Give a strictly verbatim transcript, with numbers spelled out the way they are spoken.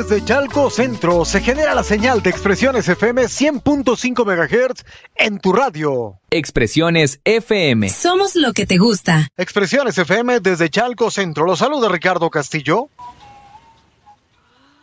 Desde Chalco Centro se genera la señal de Expresiones F M cien punto cinco megahertz en tu radio. Expresiones F M. Somos lo que te gusta. Expresiones F M desde Chalco Centro. Los saluda Ricardo Castillo.